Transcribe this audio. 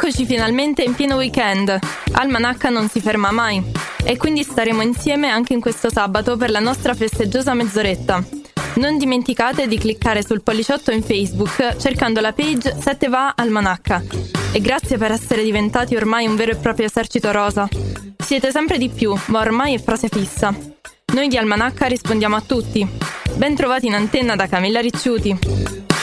Eccoci finalmente in pieno weekend. Almanacca non si ferma mai e quindi staremo insieme anche in questo sabato per la nostra festeggiosa mezz'oretta. Non dimenticate di cliccare sul polliciotto in Facebook cercando la page 7 va Almanacca. E grazie per essere diventati ormai un vero e proprio esercito rosa. Siete sempre di più, ma ormai è frase fissa. Noi di Almanacca rispondiamo a tutti. Ben trovati in antenna da Camilla Ricciuti.